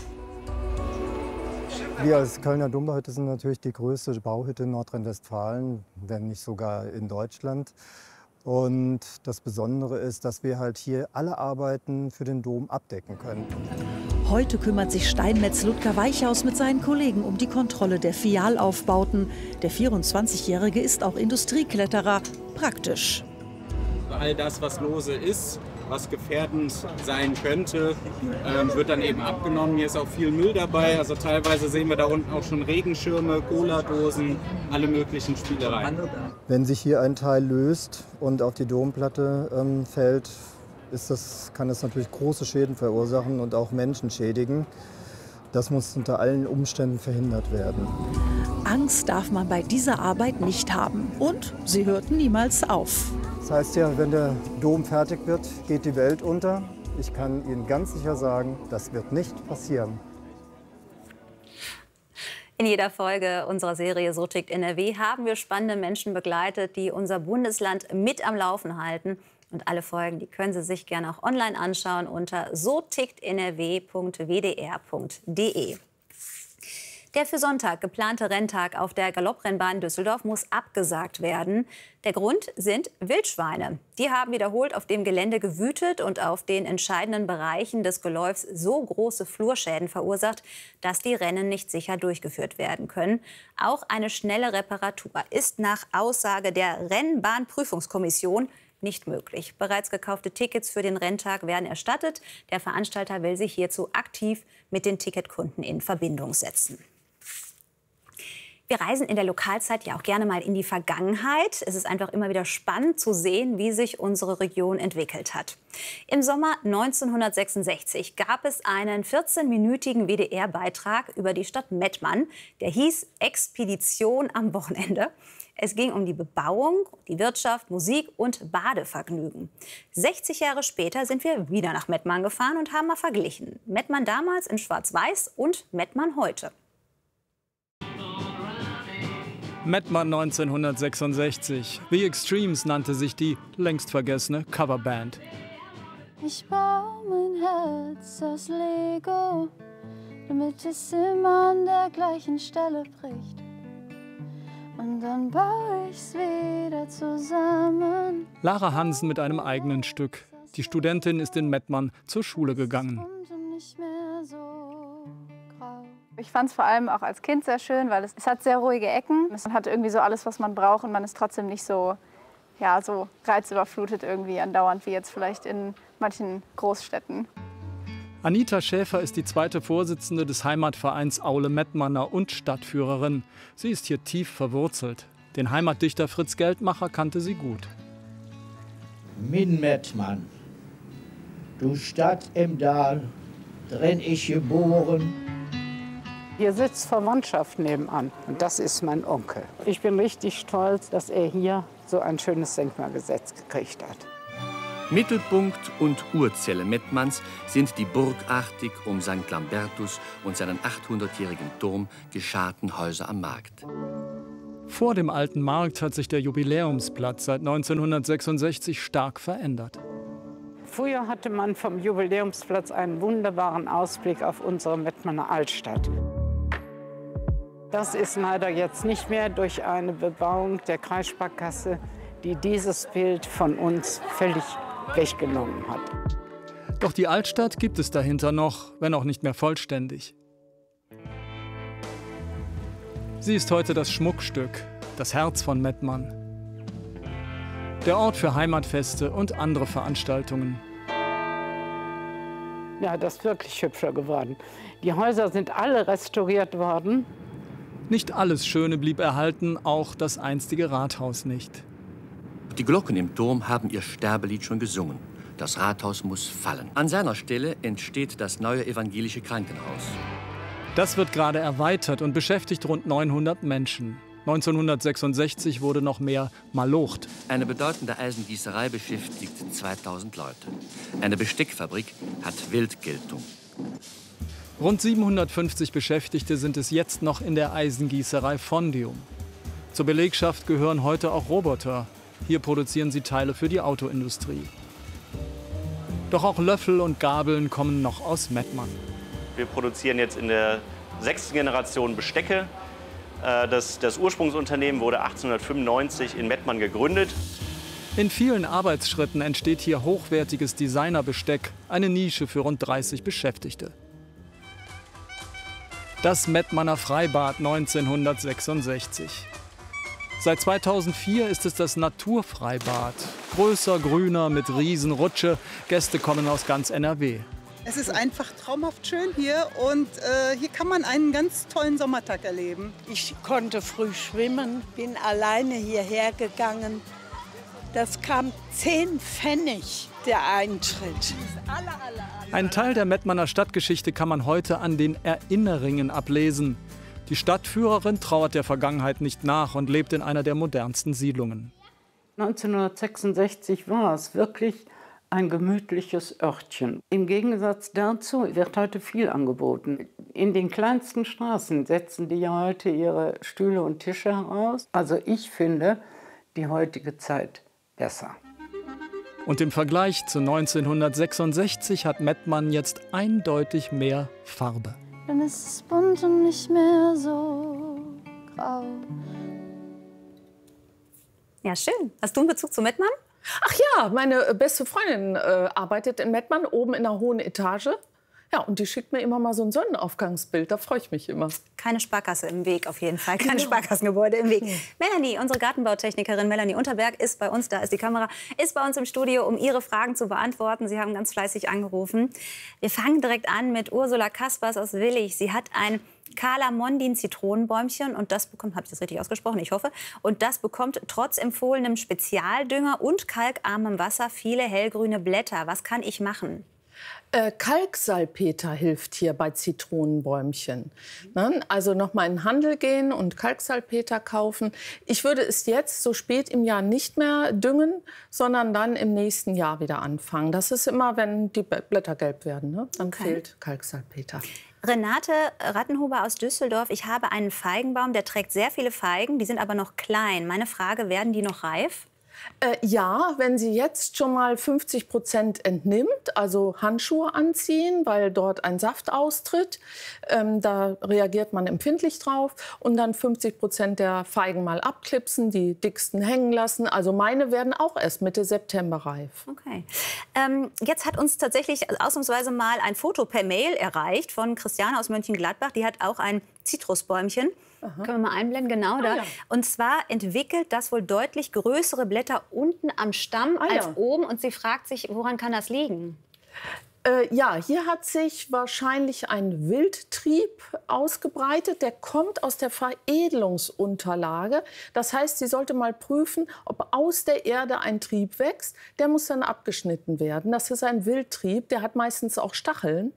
Wir als Kölner Dombauhütte sind natürlich die größte Bauhütte in Nordrhein-Westfalen, wenn nicht sogar in Deutschland. Und das Besondere ist, dass wir halt hier alle Arbeiten für den Dom abdecken können. Heute kümmert sich Steinmetz Ludger Weichhaus mit seinen Kollegen um die Kontrolle der Fialaufbauten. Der vierundzwanzigjährige ist auch Industriekletterer. Praktisch. All das, was lose ist, was gefährdend sein könnte, ähm, wird dann eben abgenommen. Hier ist auch viel Müll dabei. Also teilweise sehen wir da unten auch schon Regenschirme, Cola-Dosen, alle möglichen Spielereien. Wenn sich hier ein Teil löst und auf die Domplatte ähm, fällt, ist das, kann das natürlich große Schäden verursachen und auch Menschen schädigen. Das muss unter allen Umständen verhindert werden. Angst darf man bei dieser Arbeit nicht haben. Und sie hört niemals auf. Das heißt ja, wenn der Dom fertig wird, geht die Welt unter. Ich kann Ihnen ganz sicher sagen, das wird nicht passieren. In jeder Folge unserer Serie So tickt N R W haben wir spannende Menschen begleitet, die unser Bundesland mit am Laufen halten. Und alle Folgen, die können Sie sich gerne auch online anschauen unter so tickt n r w punkt w d r punkt d e. Der für Sonntag geplante Renntag auf der Galopprennbahn Düsseldorf muss abgesagt werden. Der Grund sind Wildschweine. Die haben wiederholt auf dem Gelände gewütet und auf den entscheidenden Bereichen des Geläufs so große Flurschäden verursacht, dass die Rennen nicht sicher durchgeführt werden können. Auch eine schnelle Reparatur ist nach Aussage der Rennbahnprüfungskommission nicht möglich. Bereits gekaufte Tickets für den Renntag werden erstattet. Der Veranstalter will sich hierzu aktiv mit den Ticketkunden in Verbindung setzen. Wir reisen in der Lokalzeit ja auch gerne mal in die Vergangenheit. Es ist einfach immer wieder spannend zu sehen, wie sich unsere Region entwickelt hat. Im Sommer neunzehnhundertsechsundsechzig gab es einen vierzehnminütigen W D R-Beitrag über die Stadt Mettmann. Der hieß Expedition am Wochenende. Es ging um die Bebauung, die Wirtschaft, Musik und Badevergnügen. sechzig Jahre später sind wir wieder nach Mettmann gefahren und haben mal verglichen. Mettmann damals in Schwarz-Weiß und Mettmann heute. Mettmann neunzehnhundertsechsundsechzig. The Extremes nannte sich die längst vergessene Coverband. Ich baue mein Herz aus Lego, damit es immer an der gleichen Stelle bricht. Und dann baue ich's wieder zusammen. Lara Hansen mit einem eigenen Stück. Die Studentin ist in Mettmann zur Schule gegangen. Ich fand es vor allem auch als Kind sehr schön, weil es, es hat sehr ruhige Ecken. Es hat irgendwie so alles, was man braucht und man ist trotzdem nicht so, ja, so reizüberflutet irgendwie andauernd wie jetzt vielleicht in manchen Großstädten. Anita Schäfer ist die zweite Vorsitzende des Heimatvereins Aule Mettmanner und Stadtführerin. Sie ist hier tief verwurzelt. Den Heimatdichter Fritz Geldmacher kannte sie gut. Min Mettmann, du Stadt im Dal, drin ich geboren. Hier sitzt Verwandtschaft nebenan und das ist mein Onkel. Ich bin richtig stolz, dass er hier so ein schönes Denkmal gesetzt gekriegt hat. Mittelpunkt und Urzelle Mettmanns sind die burgartig um Sankt Lambertus und seinen achthundertjährigen Turm gescharten Häuser am Markt. Vor dem alten Markt hat sich der Jubiläumsplatz seit neunzehnhundertsechsundsechzig stark verändert. Früher hatte man vom Jubiläumsplatz einen wunderbaren Ausblick auf unsere Mettmanner Altstadt. Das ist leider jetzt nicht mehr durch eine Bebauung der Kreissparkasse, die dieses Bild von uns völlig weggenommen hat. Doch die Altstadt gibt es dahinter noch, wenn auch nicht mehr vollständig. Sie ist heute das Schmuckstück, das Herz von Mettmann. Der Ort für Heimatfeste und andere Veranstaltungen. Ja, das ist wirklich hübscher geworden. Die Häuser sind alle restauriert worden. Nicht alles Schöne blieb erhalten, auch das einstige Rathaus nicht. Die Glocken im Turm haben ihr Sterbelied schon gesungen. Das Rathaus muss fallen. An seiner Stelle entsteht das neue evangelische Krankenhaus. Das wird gerade erweitert und beschäftigt rund neunhundert Menschen. neunzehnhundertsechsundsechzig wurde noch mehr malocht. Eine bedeutende Eisengießerei beschäftigt zweitausend Leute. Eine Besteckfabrik hat Weltgeltung. Rund siebenhundertfünfzig Beschäftigte sind es jetzt noch in der Eisengießerei Fondium. Zur Belegschaft gehören heute auch Roboter. Hier produzieren sie Teile für die Autoindustrie. Doch auch Löffel und Gabeln kommen noch aus Mettmann. Wir produzieren jetzt in der sechsten Generation Bestecke. Das, das Ursprungsunternehmen wurde achtzehnhundertfünfundneunzig in Mettmann gegründet. In vielen Arbeitsschritten entsteht hier hochwertiges Designerbesteck, eine Nische für rund dreißig Beschäftigte. Das Mettmanner Freibad neunzehnhundertsechsundsechzig. Seit zweitausendvier ist es das Naturfreibad. Größer, grüner, mit Riesenrutsche. Gäste kommen aus ganz N R W. Es ist einfach traumhaft schön hier und äh, hier kann man einen ganz tollen Sommertag erleben. Ich konnte früh schwimmen, bin alleine hierher gegangen. Das kam zehn Pfennig, der Eintritt. Ein Teil der Mettmanner Stadtgeschichte kann man heute an den Erinnerringen ablesen. Die Stadtführerin trauert der Vergangenheit nicht nach und lebt in einer der modernsten Siedlungen. neunzehnhundertsechsundsechzig war es wirklich ein gemütliches Örtchen. Im Gegensatz dazu wird heute viel angeboten. In den kleinsten Straßen setzen die ja heute ihre Stühle und Tische heraus. Also ich finde die heutige Zeit besser. Und im Vergleich zu neunzehnhundertsechsundsechzig hat Mettmann jetzt eindeutig mehr Farbe. Dann ist es bunt und nicht mehr so grau. Ja, schön. Hast du einen Bezug zu Mettmann? Ach ja, meine beste Freundin äh, arbeitet in Mettmann, oben in einer hohen Etage. Ja, und die schickt mir immer mal so ein Sonnenaufgangsbild, da freue ich mich immer. Keine Sparkasse im Weg auf jeden Fall, keine Sparkassengebäude im Weg. Melanie, unsere Gartenbautechnikerin Melanie Unterberg ist bei uns, da ist die Kamera, ist bei uns im Studio, um Ihre Fragen zu beantworten. Sie haben ganz fleißig angerufen. Wir fangen direkt an mit Ursula Kaspers aus Willig. Sie hat ein Calamondin Zitronenbäumchen und das bekommt, habe ich das richtig ausgesprochen, ich hoffe, und das bekommt trotz empfohlenem Spezialdünger und kalkarmem Wasser viele hellgrüne Blätter. Was kann ich machen? Äh, Kalksalpeter hilft hier bei Zitronenbäumchen. Ne? Also noch mal in den Handel gehen und Kalksalpeter kaufen. Ich würde es jetzt so spät im Jahr nicht mehr düngen, sondern dann im nächsten Jahr wieder anfangen. Das ist immer, wenn die Blätter gelb werden, ne? Dann okay. fehlt Kalksalpeter. Renate Rattenhuber aus Düsseldorf. Ich habe einen Feigenbaum, der trägt sehr viele Feigen, die sind aber noch klein. Meine Frage, werden die noch reif? Äh, ja, wenn sie jetzt schon mal fünfzig Prozent entnimmt, also Handschuhe anziehen, weil dort ein Saft austritt, ähm, da reagiert man empfindlich drauf, und dann fünfzig Prozent der Feigen mal abklipsen, die dicksten hängen lassen. Also meine werden auch erst Mitte September reif. Okay. Ähm, jetzt hat uns tatsächlich ausnahmsweise mal ein Foto per Mail erreicht von Christiane aus Mönchengladbach. Die hat auch ein Zitrusbäumchen. Aha. Können wir mal einblenden, genau ah, da. Ja. Und zwar entwickelt das wohl deutlich größere Blätter unten am Stamm ah, als ja. oben. Und sie fragt sich, woran kann das liegen? Äh, ja, hier hat sich wahrscheinlich ein Wildtrieb ausgebreitet. Der kommt aus der Veredelungsunterlage. Das heißt, sie sollte mal prüfen, ob aus der Erde ein Trieb wächst. Der muss dann abgeschnitten werden. Das ist ein Wildtrieb, der hat meistens auch Stacheln.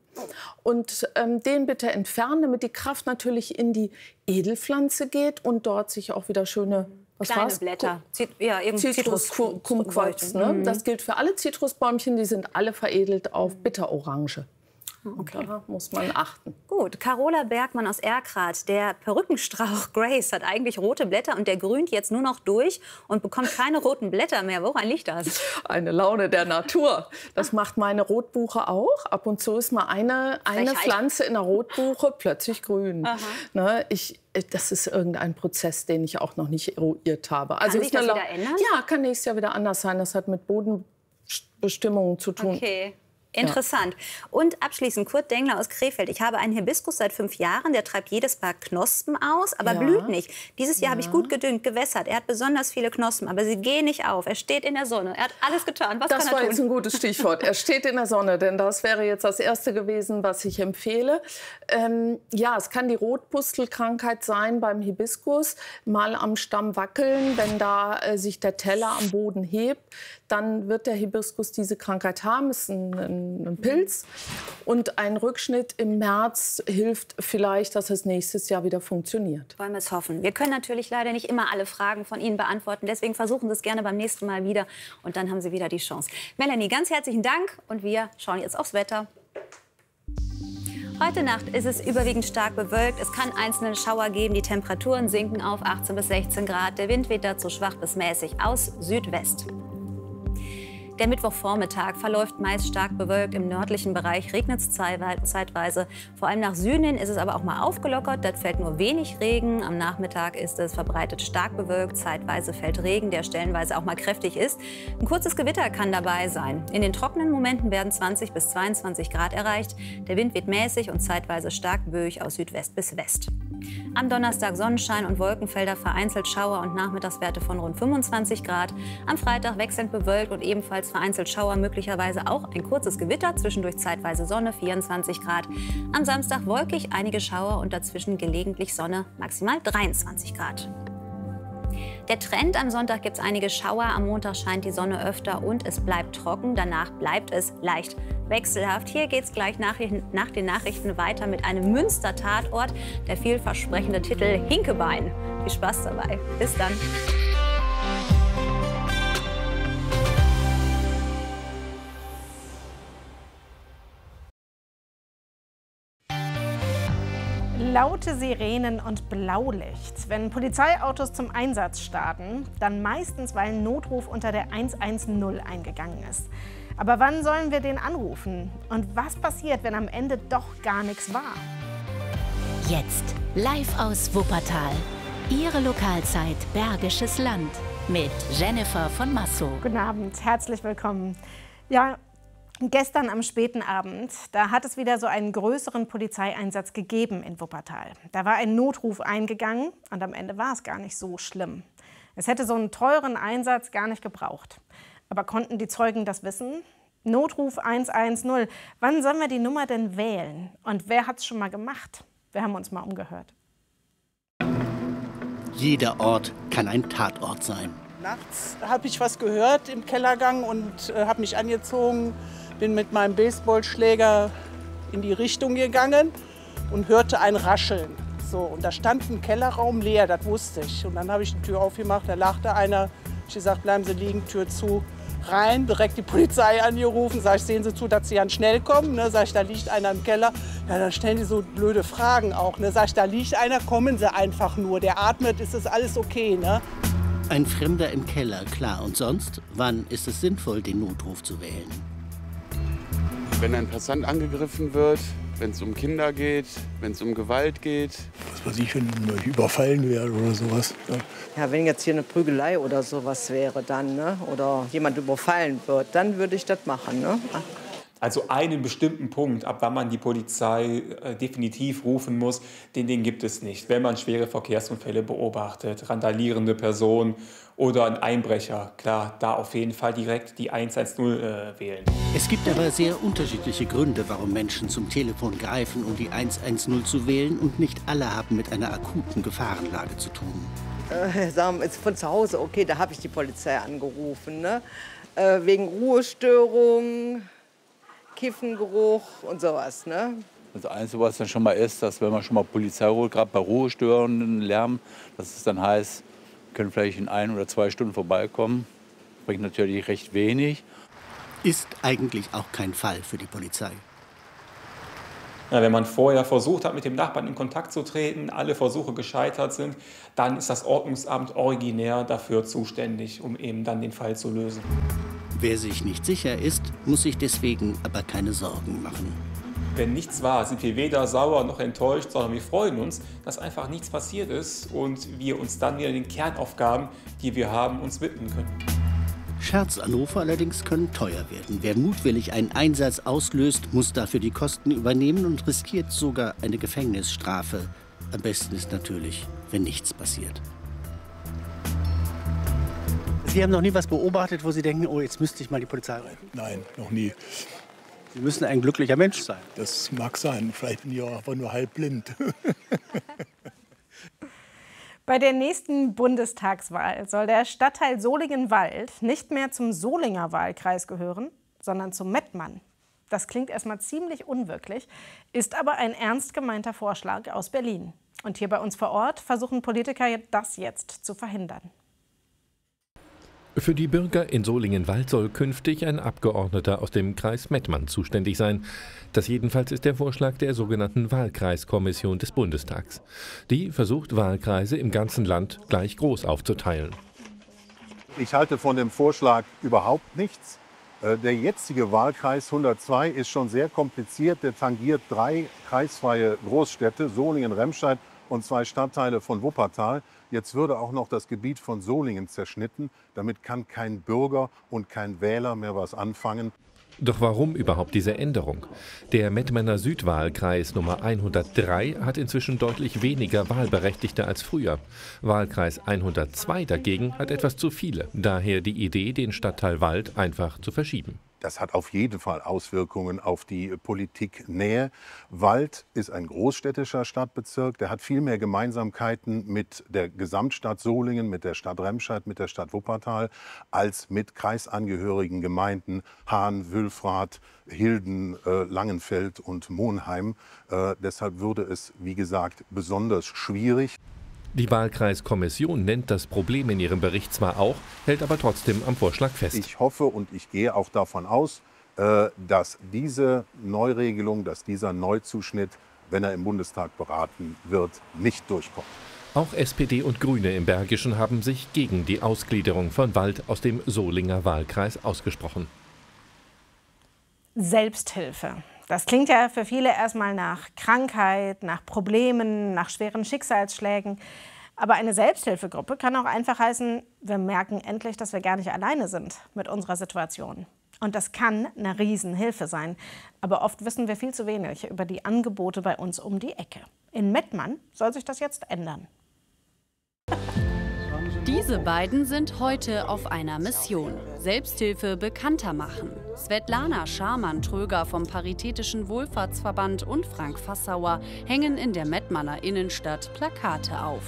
Und ähm, den bitte entfernen, damit die Kraft natürlich in die Edelpflanze geht und dort sich auch wieder schöne Was Kleine war's? Blätter. Zit ja, irgendwie Zitrus, Zitrus- Kumquats. Ne? Mhm. Das gilt für alle Zitrusbäumchen, die sind alle veredelt auf Bitterorange. Okay. Da muss man achten. Gut, Carola Bergmann aus Erkrath. Der Perückenstrauch Grace hat eigentlich rote Blätter und der grünt jetzt nur noch durch und bekommt keine roten Blätter mehr. Woran liegt das? Eine Laune der Natur. Das macht meine Rotbuche auch. Ab und zu ist mal eine, eine Frechheit. Pflanze in der Rotbuche plötzlich grün. Aha. Ne, ich, das ist irgendein Prozess, den ich auch noch nicht eruiert habe. Also Kann sich das ist eine wieder Lau- ändern? Ja, kann nächstes Jahr wieder anders sein. Das hat mit Bodenbestimmungen zu tun. Okay. Interessant. Und abschließend Kurt Dengler aus Krefeld. Ich habe einen Hibiskus seit fünf Jahren. Der treibt jedes Paar Knospen aus, aber Ja. blüht nicht. Dieses Jahr habe ich Ja. gut gedüngt, gewässert. Er hat besonders viele Knospen, aber sie gehen nicht auf. Er steht in der Sonne. Er hat alles getan. Was Das kann er war tun? jetzt ein gutes Stichwort. Er steht in der Sonne, denn das wäre jetzt das Erste gewesen, was ich empfehle. Ähm, ja, es kann die Rotpustelkrankheit sein beim Hibiskus. Mal am Stamm wackeln, wenn da äh, sich der Teller am Boden hebt, dann wird der Hibiskus diese Krankheit haben. Es ist ein, ein, ein Pilz. Und ein Rückschnitt im März hilft vielleicht, dass es nächstes Jahr wieder funktioniert. Wollen wir es hoffen. Wir können natürlich leider nicht immer alle Fragen von Ihnen beantworten. Deswegen versuchen Sie es gerne beim nächsten Mal wieder. Und dann haben Sie wieder die Chance. Melanie, ganz herzlichen Dank. Und wir schauen jetzt aufs Wetter. Heute Nacht ist es überwiegend stark bewölkt. Es kann einzelne Schauer geben. Die Temperaturen sinken auf achtzehn bis sechzehn Grad. Der Wind weht dazu schwach bis mäßig aus Südwest. Der Mittwochvormittag verläuft meist stark bewölkt. Im nördlichen Bereich regnet es zeitweise. Vor allem nach Süden hin ist es aber auch mal aufgelockert. Dort fällt nur wenig Regen. Am Nachmittag ist es verbreitet stark bewölkt. Zeitweise fällt Regen, der stellenweise auch mal kräftig ist. Ein kurzes Gewitter kann dabei sein. In den trockenen Momenten werden zwanzig bis zweiundzwanzig Grad erreicht. Der Wind weht mäßig und zeitweise stark böig aus Südwest bis West. Am Donnerstag Sonnenschein und Wolkenfelder, vereinzelt Schauer und Nachmittagswerte von rund fünfundzwanzig Grad. Am Freitag wechselnd bewölkt und ebenfalls vereinzelt Schauer, möglicherweise auch ein kurzes Gewitter, zwischendurch zeitweise Sonne, vierundzwanzig Grad. Am Samstag wolkig, einige Schauer und dazwischen gelegentlich Sonne, maximal dreiundzwanzig Grad. Der Trend: am Sonntag gibt es einige Schauer, am Montag scheint die Sonne öfter und es bleibt trocken. Danach bleibt es leicht wechselhaft. Hier geht es gleich nach, nach den Nachrichten weiter mit einem Münster-Tatort. Der vielversprechende Titel Hinkebein. Viel Spaß dabei. Bis dann. Laute Sirenen und Blaulicht. Wenn Polizeiautos zum Einsatz starten, dann meistens, weil ein Notruf unter der hundertzehn eingegangen ist. Aber wann sollen wir den anrufen? Und was passiert, wenn am Ende doch gar nichts war? Jetzt live aus Wuppertal. Ihre Lokalzeit Bergisches Land mit Jennifer von Massow. Guten Abend, herzlich willkommen. Ja, gestern am späten Abend, da hat es wieder so einen größeren Polizeieinsatz gegeben in Wuppertal. Da war ein Notruf eingegangen und am Ende war es gar nicht so schlimm. Es hätte so einen teuren Einsatz gar nicht gebraucht. Aber konnten die Zeugen das wissen? Notruf hundertzehn. Wann sollen wir die Nummer denn wählen? Und wer hat es schon mal gemacht? Wir haben uns mal umgehört. Jeder Ort kann ein Tatort sein. Nachts habe ich was gehört im Kellergang und äh, habe mich angezogen, bin mit meinem Baseballschläger in die Richtung gegangen und hörte ein Rascheln. So, und da stand ein Kellerraum leer, das wusste ich. Und dann habe ich die Tür aufgemacht, da lachte einer. Ich gesagt, bleiben Sie liegen, Tür zu. Rein, direkt die Polizei angerufen, sag ich, sehen Sie zu, dass Sie ganz schnell kommen. Ne? Sag ich, da liegt einer im Keller. Ja, dann stellen die so blöde Fragen auch. Ne? Sag ich, da liegt einer, kommen Sie einfach nur. Der atmet, ist das alles okay. Ne? Ein Fremder im Keller, klar. Und sonst? Wann ist es sinnvoll, den Notruf zu wählen? Wenn ein Passant angegriffen wird, wenn es um Kinder geht, wenn es um Gewalt geht. Was weiß ich, wenn ich überfallen werde oder sowas. Ja. Ja, wenn jetzt hier eine Prügelei oder sowas wäre dann, ne? Oder jemand überfallen wird, dann würde ich das machen. Ne? Also einen bestimmten Punkt, ab wann man die Polizei äh, definitiv rufen muss, den, den gibt es nicht. Wenn man schwere Verkehrsunfälle beobachtet, randalierende Personen oder ein Einbrecher, klar, da auf jeden Fall direkt die hundertzehn äh, wählen. Es gibt aber sehr unterschiedliche Gründe, warum Menschen zum Telefon greifen, um die hundertzehn zu wählen. Und nicht alle haben mit einer akuten Gefahrenlage zu tun. Äh, sagen wir, von zu Hause, okay, da habe ich die Polizei angerufen. Ne? Äh, wegen Ruhestörung, Kiffengeruch und sowas. Ne? Das Einzige, was dann schon mal ist, dass wenn man schon mal Polizei holt, gerade bei ruhestörenden Lärm, dass es dann heißt, können vielleicht in ein oder zwei Stunden vorbeikommen. Bringt natürlich recht wenig. Ist eigentlich auch kein Fall für die Polizei. Ja, wenn man vorher versucht hat, mit dem Nachbarn in Kontakt zu treten, alle Versuche gescheitert sind, dann ist das Ordnungsamt originär dafür zuständig, um eben dann den Fall zu lösen. Wer sich nicht sicher ist, muss sich deswegen aber keine Sorgen machen. Wenn nichts war, sind wir weder sauer noch enttäuscht, sondern wir freuen uns, dass einfach nichts passiert ist und wir uns dann wieder den Kernaufgaben, die wir haben, uns widmen können. Scherzanrufe allerdings können teuer werden. Wer mutwillig einen Einsatz auslöst, muss dafür die Kosten übernehmen und riskiert sogar eine Gefängnisstrafe. Am besten ist natürlich, wenn nichts passiert. Sie haben noch nie was beobachtet, wo Sie denken, oh, jetzt müsste ich mal die Polizei rufen? Nein, noch nie. Sie müssen ein glücklicher Mensch sein. Das mag sein, vielleicht bin ich auch einfach nur halb blind. Bei der nächsten Bundestagswahl soll der Stadtteil Solingen-Wald nicht mehr zum Solinger Wahlkreis gehören, sondern zum Mettmann. Das klingt erstmal ziemlich unwirklich, ist aber ein ernst gemeinter Vorschlag aus Berlin. Und hier bei uns vor Ort versuchen Politiker das jetzt zu verhindern. Für die Bürger in Solingen-Wald soll künftig ein Abgeordneter aus dem Kreis Mettmann zuständig sein. Das jedenfalls ist der Vorschlag der sogenannten Wahlkreiskommission des Bundestags. Die versucht, Wahlkreise im ganzen Land gleich groß aufzuteilen. Ich halte von dem Vorschlag überhaupt nichts. Der jetzige Wahlkreis hundertzwei ist schon sehr kompliziert. Der tangiert drei kreisfreie Großstädte, Solingen, Remscheid und zwei Stadtteile von Wuppertal. Jetzt würde auch noch das Gebiet von Solingen zerschnitten. Damit kann kein Bürger und kein Wähler mehr was anfangen. Doch warum überhaupt diese Änderung? Der Mettmanner Südwahlkreis Nummer hundertdrei hat inzwischen deutlich weniger Wahlberechtigte als früher. Wahlkreis hundertzwei dagegen hat etwas zu viele. Daher die Idee, den Stadtteil Wald einfach zu verschieben. Das hat auf jeden Fall Auswirkungen auf die Politiknähe. Wald ist ein großstädtischer Stadtbezirk. Der hat viel mehr Gemeinsamkeiten mit der Gesamtstadt Solingen, mit der Stadt Remscheid, mit der Stadt Wuppertal, als mit kreisangehörigen Gemeinden Hahn, Wülfrath, Hilden, äh, Langenfeld und Monheim. Äh, deshalb würde es, wie gesagt, besonders schwierig. Die Wahlkreiskommission nennt das Problem in ihrem Bericht zwar auch, hält aber trotzdem am Vorschlag fest. Ich hoffe und ich gehe auch davon aus, dass diese Neuregelung, dass dieser Neuzuschnitt, wenn er im Bundestag beraten wird, nicht durchkommt. Auch S P D und Grüne im Bergischen haben sich gegen die Ausgliederung von Wald aus dem Solinger Wahlkreis ausgesprochen. Selbsthilfe. Das klingt ja für viele erstmal nach Krankheit, nach Problemen, nach schweren Schicksalsschlägen. Aber eine Selbsthilfegruppe kann auch einfach heißen, wir merken endlich, dass wir gar nicht alleine sind mit unserer Situation. Und das kann eine Riesenhilfe sein. Aber oft wissen wir viel zu wenig über die Angebote bei uns um die Ecke. In Mettmann soll sich das jetzt ändern. Diese beiden sind heute auf einer Mission. Selbsthilfe bekannter machen. Svetlana Scharmann-Tröger vom Paritätischen Wohlfahrtsverband und Frank Fassauer hängen in der Mettmanner Innenstadt Plakate auf.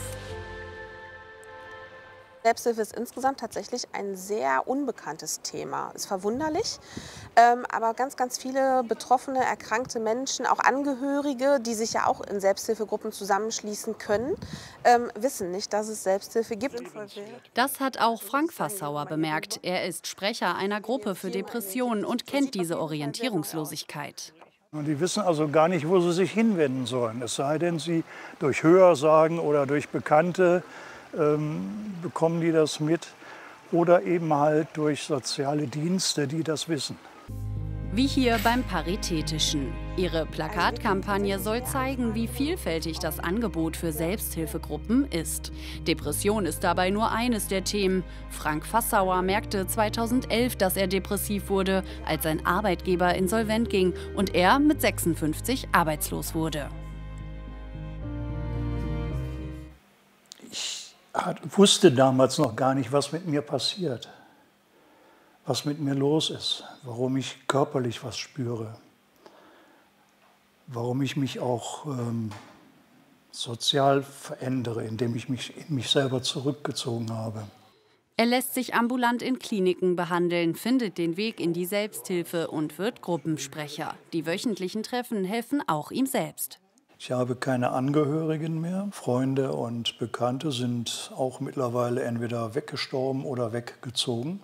Selbsthilfe ist insgesamt tatsächlich ein sehr unbekanntes Thema. Ist verwunderlich, ähm, aber ganz, ganz viele betroffene, erkrankte Menschen, auch Angehörige, die sich ja auch in Selbsthilfegruppen zusammenschließen können, ähm, wissen nicht, dass es Selbsthilfe gibt. Das hat auch Frank Fassauer bemerkt. Er ist Sprecher einer Gruppe für Depressionen und kennt diese Orientierungslosigkeit. Und die wissen also gar nicht, wo sie sich hinwenden sollen. Es sei denn, sie durch Hörensagen oder durch Bekannte ähm, bekommen die das mit. Oder eben halt durch soziale Dienste, die das wissen. Wie hier beim Paritätischen. Ihre Plakatkampagne soll zeigen, wie vielfältig das Angebot für Selbsthilfegruppen ist. Depression ist dabei nur eines der Themen. Frank Fassauer merkte zweitausendelf, dass er depressiv wurde, als sein Arbeitgeber insolvent ging und er mit sechsundfünfzig arbeitslos wurde. Ich wusste damals noch gar nicht, was mit mir passiert. Was mit mir los ist, warum ich körperlich was spüre, warum ich mich auch ähm, sozial verändere, indem ich mich in mich selber zurückgezogen habe. Er lässt sich ambulant in Kliniken behandeln, findet den Weg in die Selbsthilfe und wird Gruppensprecher. Die wöchentlichen Treffen helfen auch ihm selbst. Ich habe keine Angehörigen mehr. Freunde und Bekannte sind auch mittlerweile entweder weggestorben oder weggezogen.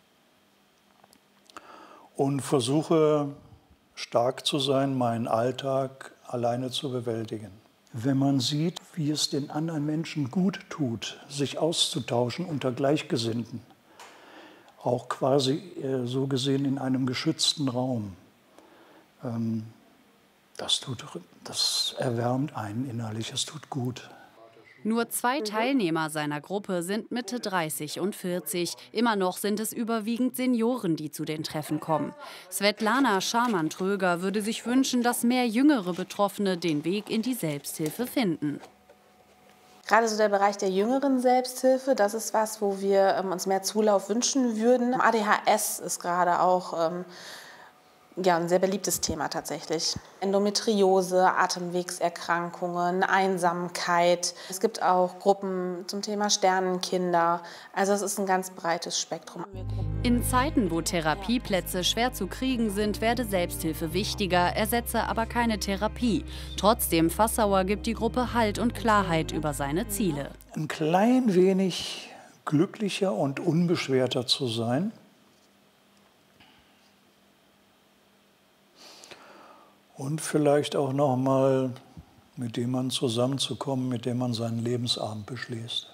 Und versuche stark zu sein, meinen Alltag alleine zu bewältigen. Wenn man sieht, wie es den anderen Menschen gut tut, sich auszutauschen unter Gleichgesinnten, auch quasi äh, so gesehen in einem geschützten Raum, ähm, das, tut, das erwärmt einen innerlich, es tut gut. Nur zwei Teilnehmer seiner Gruppe sind Mitte dreißig und vierzig. Immer noch sind es überwiegend Senioren, die zu den Treffen kommen. Svetlana Schamann-Tröger würde sich wünschen, dass mehr jüngere Betroffene den Weg in die Selbsthilfe finden. Gerade so der Bereich der jüngeren Selbsthilfe, das ist was, wo wir ähm, uns mehr Zulauf wünschen würden. A D H S ist gerade auch ähm, ja, ein sehr beliebtes Thema tatsächlich. Endometriose, Atemwegserkrankungen, Einsamkeit. Es gibt auch Gruppen zum Thema Sternenkinder. Also es ist ein ganz breites Spektrum. In Zeiten, wo Therapieplätze schwer zu kriegen sind, werde Selbsthilfe wichtiger, ersetze aber keine Therapie. Trotzdem, Fassauer gibt die Gruppe Halt und Klarheit über seine Ziele. Ein klein wenig glücklicher und unbeschwerter zu sein. Und vielleicht auch noch mal mit jemandem zusammenzukommen, mit dem man seinen Lebensabend beschließt.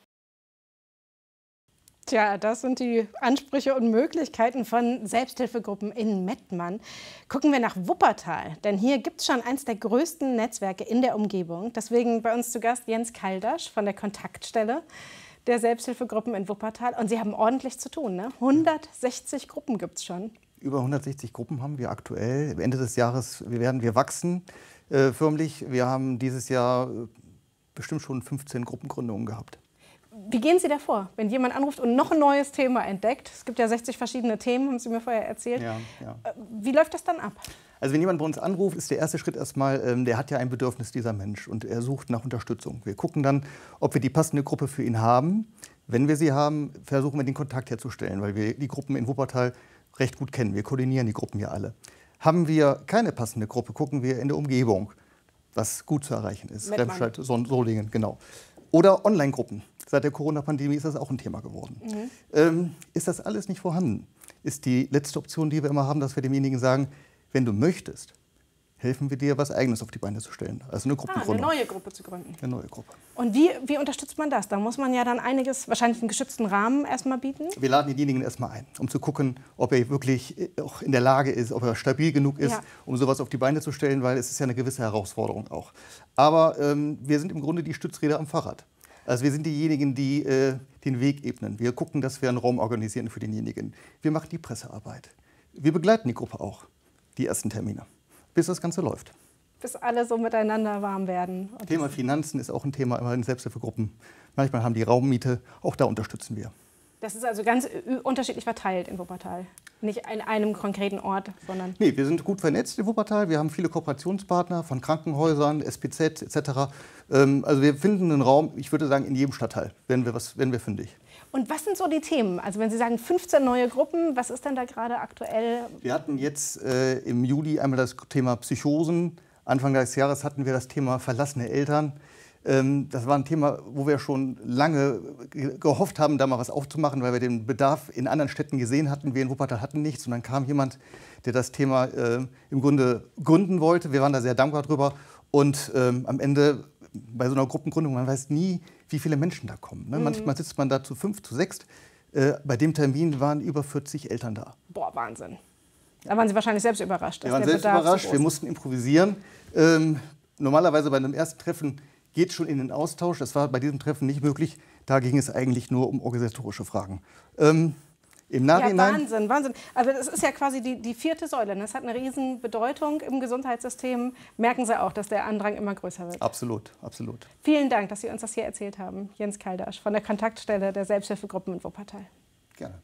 Tja, das sind die Ansprüche und Möglichkeiten von Selbsthilfegruppen in Mettmann. Gucken wir nach Wuppertal, denn hier gibt es schon eins der größten Netzwerke in der Umgebung. Deswegen bei uns zu Gast Jens Kaldasch von der Kontaktstelle der Selbsthilfegruppen in Wuppertal. Und Sie haben ordentlich zu tun, ne? hundertsechzig Gruppen gibt es schon. Über hundertsechzig Gruppen haben wir aktuell. Ende des Jahres wir werden wir wachsen äh, förmlich. Wir haben dieses Jahr äh, bestimmt schon fünfzehn Gruppengründungen gehabt. Wie gehen Sie da vor, wenn jemand anruft und noch ein neues Thema entdeckt? Es gibt ja sechzig verschiedene Themen, haben Sie mir vorher erzählt. Ja, ja. Wie läuft das dann ab? Also wenn jemand bei uns anruft, ist der erste Schritt erstmal, ähm, der hat ja ein Bedürfnis, dieser Mensch, und er sucht nach Unterstützung. Wir gucken dann, ob wir die passende Gruppe für ihn haben. Wenn wir sie haben, versuchen wir den Kontakt herzustellen, weil wir die Gruppen in Wuppertal recht gut kennen. Wir koordinieren die Gruppen ja alle. Haben wir keine passende Gruppe, gucken wir in der Umgebung, was gut zu erreichen ist. Remscheid, Solingen, genau. Oder Online-Gruppen. Seit der Corona-Pandemie ist das auch ein Thema geworden. Mhm. Ähm, ist das alles nicht vorhanden, ist die letzte Option, die wir immer haben, dass wir demjenigen sagen, wenn du möchtest, helfen wir dir, was Eigenes auf die Beine zu stellen. Also eine Gruppengründung. Ah, eine neue Gruppe zu gründen. Eine neue Gruppe. Und wie, wie unterstützt man das? Da muss man ja dann einiges, wahrscheinlich einen geschützten Rahmen erstmal bieten. Wir laden denjenigen erstmal ein, um zu gucken, ob er wirklich auch in der Lage ist, ob er stabil genug ist, ja. um sowas auf die Beine zu stellen, weil es ist ja eine gewisse Herausforderung auch. Aber ähm, wir sind im Grunde die Stützräder am Fahrrad. Also wir sind diejenigen, die äh, den Weg ebnen. Wir gucken, dass wir einen Raum organisieren für denjenigen. Wir machen die Pressearbeit. Wir begleiten die Gruppe auch, die ersten Termine, bis das Ganze läuft. Bis alle so miteinander warm werden. Und Thema Finanzen ist auch ein Thema in Selbsthilfegruppen. Manchmal haben die Raummiete, auch da unterstützen wir. Das ist also ganz unterschiedlich verteilt in Wuppertal. Nicht an einem konkreten Ort, sondern... Nee, wir sind gut vernetzt in Wuppertal. Wir haben viele Kooperationspartner von Krankenhäusern, S P Z et cetera. Ähm, also wir finden einen Raum, ich würde sagen, in jedem Stadtteil, wenn wir, was, wenn wir fündig. Und was sind so die Themen? Also wenn Sie sagen fünfzehn neue Gruppen, was ist denn da gerade aktuell? Wir hatten jetzt äh, im Juli einmal das Thema Psychosen. Anfang des Jahres hatten wir das Thema verlassene Eltern. Ähm, das war ein Thema, wo wir schon lange gehofft haben, da mal was aufzumachen, weil wir den Bedarf in anderen Städten gesehen hatten. Wir in Wuppertal hatten nichts. Und dann kam jemand, der das Thema äh, im Grunde gründen wollte. Wir waren da sehr dankbar drüber. Und ähm, am Ende bei so einer Gruppengründung, man weiß nie, wie viele Menschen da kommen. Ne? Mhm. Manchmal sitzt man da zu fünf, zu sechs. Äh, bei dem Termin waren über vierzig Eltern da. Boah, Wahnsinn. Da waren Sie wahrscheinlich selbst überrascht. Wir waren selbst überrascht. Wir mussten improvisieren. Ähm, normalerweise bei einem ersten Treffen geht schon in den Austausch. Das war bei diesem Treffen nicht möglich. Da ging es eigentlich nur um organisatorische Fragen. Ähm, Im Nachhinein, ja, Wahnsinn, Wahnsinn. Also das ist ja quasi die, die vierte Säule. Das hat eine riesen Bedeutung im Gesundheitssystem. Merken Sie auch, dass der Andrang immer größer wird. Absolut, absolut. Vielen Dank, dass Sie uns das hier erzählt haben. Jens Kaldasch von der Kontaktstelle der Selbsthilfegruppen in Wuppertal. Gerne.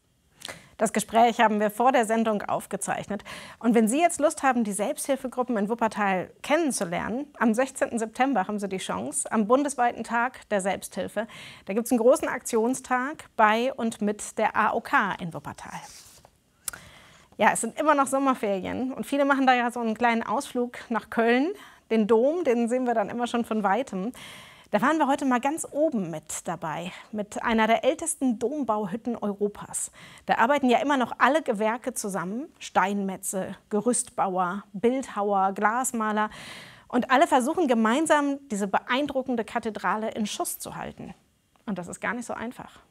Das Gespräch haben wir vor der Sendung aufgezeichnet. Und wenn Sie jetzt Lust haben, die Selbsthilfegruppen in Wuppertal kennenzulernen, am sechzehnten September haben Sie die Chance, am bundesweiten Tag der Selbsthilfe. Da gibt es einen großen Aktionstag bei und mit der A O K in Wuppertal. Ja, es sind immer noch Sommerferien und viele machen da ja so einen kleinen Ausflug nach Köln. Den Dom, den sehen wir dann immer schon von Weitem. Da waren wir heute mal ganz oben mit dabei, mit einer der ältesten Dombauhütten Europas. Da arbeiten ja immer noch alle Gewerke zusammen, Steinmetze, Gerüstbauer, Bildhauer, Glasmaler. Und alle versuchen gemeinsam, diese beeindruckende Kathedrale in Schuss zu halten. Und das ist gar nicht so einfach.